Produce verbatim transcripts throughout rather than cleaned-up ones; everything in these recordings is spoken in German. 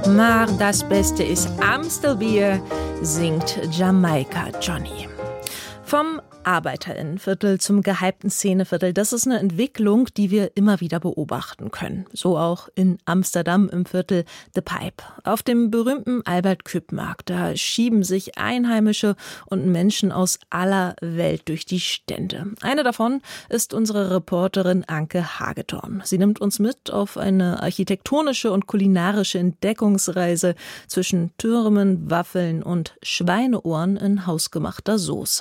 Maar das Beste ist Amstelbier, singt Jamaika Johnny. Vom ArbeiterInnenviertel zum gehypten Szeneviertel, das ist eine Entwicklung, die wir immer wieder beobachten können. So auch in Amsterdam im Viertel The Pipe. Auf dem berühmten Albert-Kuip-Markt, da schieben sich Einheimische und Menschen aus aller Welt durch die Stände. Eine davon ist unsere Reporterin Anke Hagedorn. Sie nimmt uns mit auf eine architektonische und kulinarische Entdeckungsreise zwischen Türmen, Waffeln und Schweineohren in hausgemachter Soße.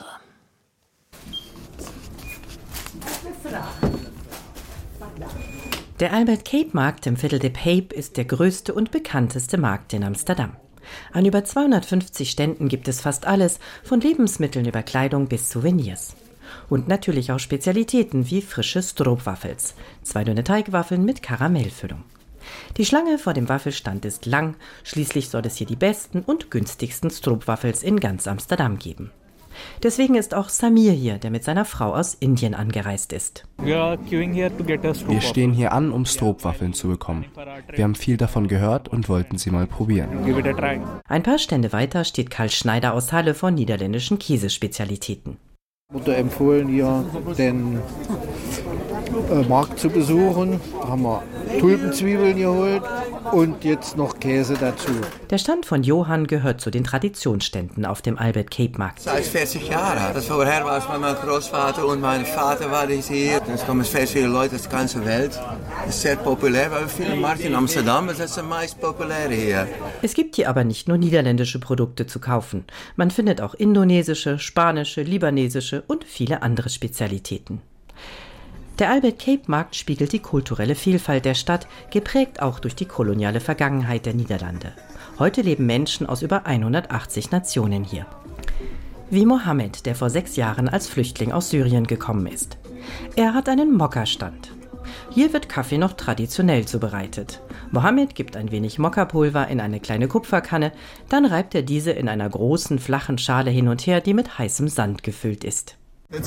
Der Albert-Kuip-Markt im Viertel De Pijp ist der größte und bekannteste Markt in Amsterdam. An über zweihundertfünfzig Ständen gibt es fast alles, von Lebensmitteln über Kleidung bis Souvenirs. Und natürlich auch Spezialitäten wie frische Stroopwafels, zwei dünne Teigwaffeln mit Karamellfüllung. Die Schlange vor dem Waffelstand ist lang, schließlich soll es hier die besten und günstigsten Stroopwafels in ganz Amsterdam geben. Deswegen ist auch Samir hier, der mit seiner Frau aus Indien angereist ist. Wir stehen hier an, um Stroopwaffeln zu bekommen. Wir haben viel davon gehört und wollten sie mal probieren. Ein paar Stände weiter steht Karl Schneider aus Halle von niederländischen Käsespezialitäten. Wurde empfohlen, hier den äh, Markt zu besuchen. Da haben wir Tulpenzwiebeln geholt und jetzt noch Käse dazu. Der Stand von Johann gehört zu den Traditionsständen auf dem Albert-Kuip-Markt. Seit vierzig Jahren. Das vorher war es mein Großvater und mein Vater war hier. Es kommen sehr viele Leute aus der ganzen Welt. Es ist sehr populär, weil wir viele Märkte in Amsterdam, das ist das meist populäre hier. Es gibt hier aber nicht nur niederländische Produkte zu kaufen. Man findet auch indonesische, spanische, libanesische und viele andere Spezialitäten. Der Albert-Kuip-Markt spiegelt die kulturelle Vielfalt der Stadt, geprägt auch durch die koloniale Vergangenheit der Niederlande. Heute leben Menschen aus über hundertachtzig Nationen hier. Wie Mohammed, der vor sechs Jahren als Flüchtling aus Syrien gekommen ist. Er hat einen Mokka-Stand. Hier wird Kaffee noch traditionell zubereitet. Mohammed gibt ein wenig Mokka-Pulver in eine kleine Kupferkanne, dann reibt er diese in einer großen, flachen Schale hin und her, die mit heißem Sand gefüllt ist.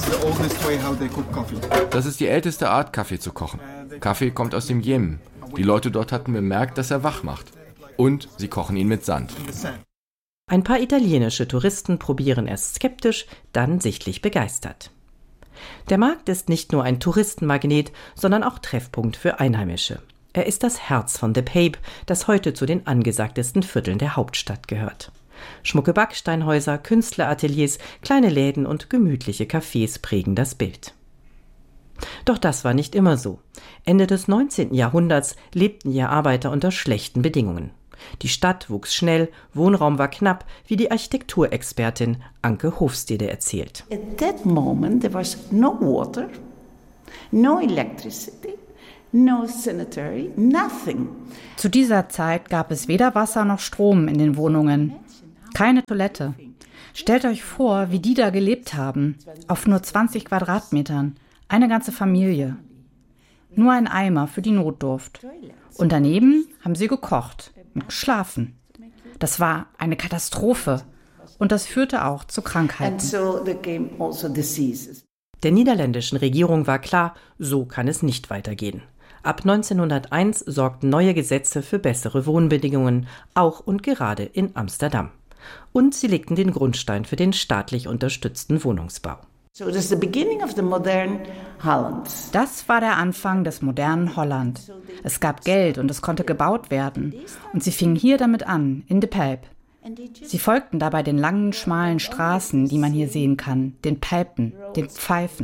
Das ist die älteste Art, Kaffee zu kochen. Kaffee kommt aus dem Jemen. Die Leute dort hatten bemerkt, dass er wach macht. Und sie kochen ihn mit Sand. Ein paar italienische Touristen probieren erst skeptisch, dann sichtlich begeistert. Der Markt ist nicht nur ein Touristenmagnet, sondern auch Treffpunkt für Einheimische. Er ist das Herz von De Pijp, das heute zu den angesagtesten Vierteln der Hauptstadt gehört. Schmucke Backsteinhäuser, Künstlerateliers, kleine Läden und gemütliche Cafés prägen das Bild. Doch das war nicht immer so. Ende des neunzehnten Jahrhunderts lebten hier Arbeiter unter schlechten Bedingungen. Die Stadt wuchs schnell, Wohnraum war knapp, wie die Architekturexpertin Anke Hofstede erzählt. At that moment there was no water, no electricity, no sanitary, nothing. Zu dieser Zeit gab es weder Wasser noch Strom in den Wohnungen. Keine Toilette. Stellt euch vor, wie die da gelebt haben. Auf nur zwanzig Quadratmetern. Eine ganze Familie. Nur ein Eimer für die Notdurft. Und daneben haben sie gekocht und geschlafen. Das war eine Katastrophe. Und das führte auch zu Krankheiten. Der niederländischen Regierung war klar, so kann es nicht weitergehen. Ab neunzehnhunderteins sorgten neue Gesetze für bessere Wohnbedingungen, auch und gerade in Amsterdam. Und sie legten den Grundstein für den staatlich unterstützten Wohnungsbau. Das war der Anfang des modernen Holland. Es gab Geld und es konnte gebaut werden. Und sie fingen hier damit an, in De Pijp. Sie folgten dabei den langen, schmalen Straßen, die man hier sehen kann, den Pijpen, den Pfeifen.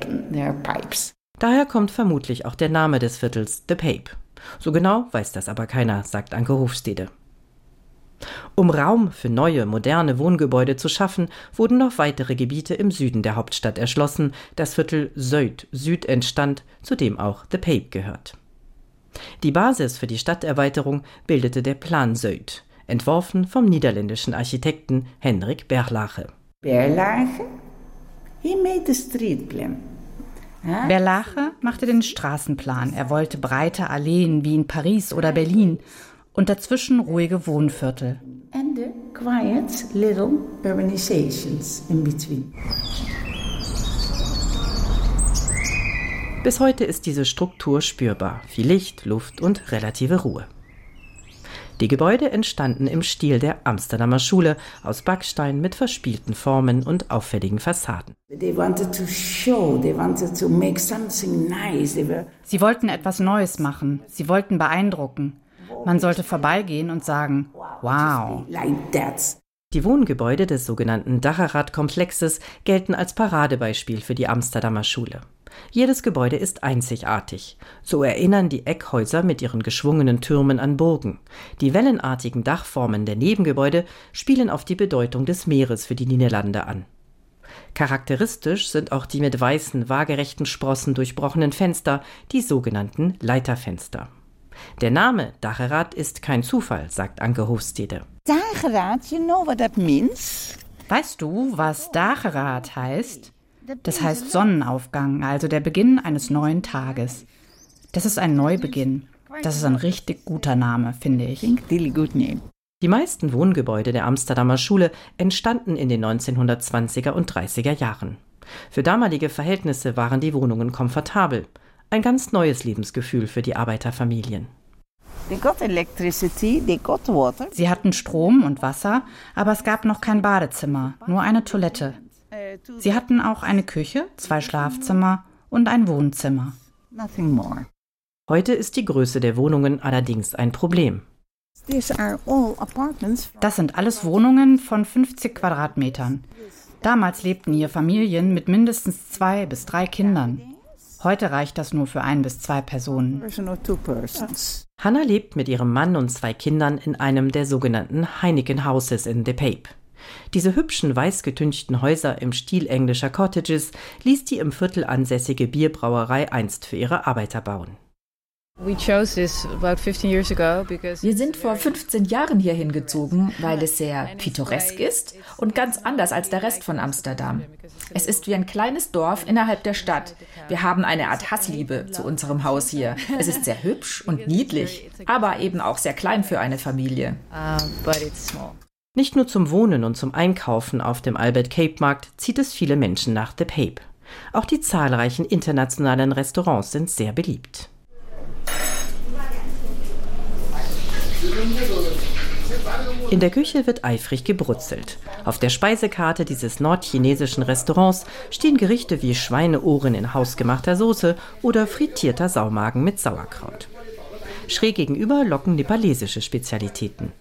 Daher kommt vermutlich auch der Name des Viertels De Pijp. So genau weiß das aber keiner, sagt Anke Hofstede. Um Raum für neue, moderne Wohngebäude zu schaffen, wurden noch weitere Gebiete im Süden der Hauptstadt erschlossen. Das Viertel Zuid Süd entstand, zu dem auch De Pijp gehört. Die Basis für die Stadterweiterung bildete der Plan Zuid, entworfen vom niederländischen Architekten Hendrik Berlage. Berlage? He made the street plan. Berlage machte den Straßenplan. Er wollte breite Alleen wie in Paris oder Berlin und dazwischen ruhige Wohnviertel. And the quiet little urbanizations in between. Bis heute ist diese Struktur spürbar. Viel Licht, Luft und relative Ruhe. Die Gebäude entstanden im Stil der Amsterdamer Schule, aus Backstein mit verspielten Formen und auffälligen Fassaden. Sie wollten etwas Neues machen, sie wollten beeindrucken. Man sollte vorbeigehen und sagen, wow. Die Wohngebäude des sogenannten Dacheraad-Komplexes gelten als Paradebeispiel für die Amsterdamer Schule. Jedes Gebäude ist einzigartig. So erinnern die Eckhäuser mit ihren geschwungenen Türmen an Burgen. Die wellenartigen Dachformen der Nebengebäude spielen auf die Bedeutung des Meeres für die Niederlande an. Charakteristisch sind auch die mit weißen, waagerechten Sprossen durchbrochenen Fenster, die sogenannten Leiterfenster. Der Name Dacheraad ist kein Zufall, sagt Anke Hofstede. Dacheraad, you know what that means? Weißt du, was Dacheraad heißt? Das heißt Sonnenaufgang, also der Beginn eines neuen Tages. Das ist ein Neubeginn. Das ist ein richtig guter Name, finde ich. Die meisten Wohngebäude der Amsterdamer Schule entstanden in den neunzehnhundertzwanziger und dreißiger Jahren. Für damalige Verhältnisse waren die Wohnungen komfortabel. Ein ganz neues Lebensgefühl für die Arbeiterfamilien. Sie hatten Strom und Wasser, aber es gab noch kein Badezimmer, nur eine Toilette. Sie hatten auch eine Küche, zwei Schlafzimmer und ein Wohnzimmer. Heute ist die Größe der Wohnungen allerdings ein Problem. Das sind alles Wohnungen von fünfzig Quadratmetern. Damals lebten hier Familien mit mindestens zwei bis drei Kindern. Heute reicht das nur für ein bis zwei Personen. Hannah lebt mit ihrem Mann und zwei Kindern in einem der sogenannten Heineken Houses in The Pape. Diese hübschen, weißgetünchten Häuser im Stil englischer Cottages ließ die im Viertel ansässige Bierbrauerei einst für ihre Arbeiter bauen. Wir sind vor fünfzehn Jahren hierhin gezogen, weil es sehr pittoresk ist und ganz anders als der Rest von Amsterdam. Es ist wie ein kleines Dorf innerhalb der Stadt. Wir haben eine Art Hassliebe zu unserem Haus hier. Es ist sehr hübsch und niedlich, aber eben auch sehr klein für eine Familie. Nicht nur zum Wohnen und zum Einkaufen auf dem Albert Cape Markt zieht es viele Menschen nach The Pape. Auch die zahlreichen internationalen Restaurants sind sehr beliebt. In der Küche wird eifrig gebrutzelt. Auf der Speisekarte dieses nordchinesischen Restaurants stehen Gerichte wie Schweineohren in hausgemachter Soße oder frittierter Saumagen mit Sauerkraut. Schräg gegenüber locken nepalesische Spezialitäten.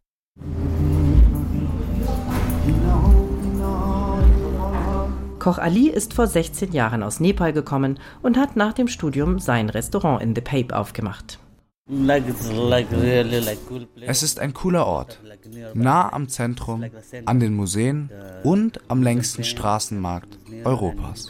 Koch Ali ist vor sechzehn Jahren aus Nepal gekommen und hat nach dem Studium sein Restaurant in The Pape aufgemacht. Es ist ein cooler Ort, nah am Zentrum, an den Museen und am längsten Straßenmarkt Europas.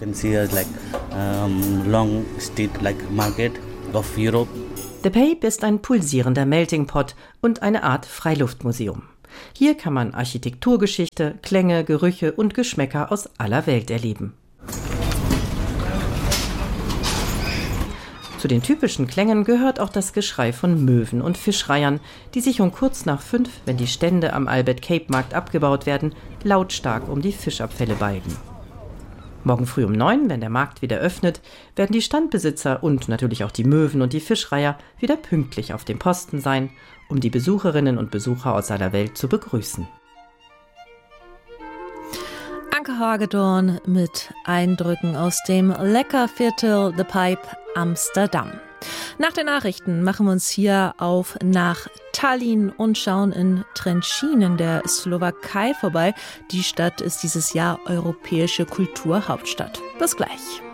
The Pape ist ein pulsierender Melting Pot und eine Art Freiluftmuseum. Hier kann man Architekturgeschichte, Klänge, Gerüche und Geschmäcker aus aller Welt erleben. Zu den typischen Klängen gehört auch das Geschrei von Möwen und Fischreihern, die sich um kurz nach fünf, wenn die Stände am Albert Cape Markt abgebaut werden, lautstark um die Fischabfälle balgen. Morgen früh um neun, wenn der Markt wieder öffnet, werden die Standbesitzer und natürlich auch die Möwen und die Fischreiher wieder pünktlich auf dem Posten sein, um die Besucherinnen und Besucher aus aller Welt zu begrüßen. Anke Hagedorn mit Eindrücken aus dem Leckerviertel The Pape Amsterdam. Nach den Nachrichten machen wir uns hier auf nach Tallinn und schauen in Trenčín in der Slowakei vorbei. Die Stadt ist dieses Jahr europäische Kulturhauptstadt. Bis gleich.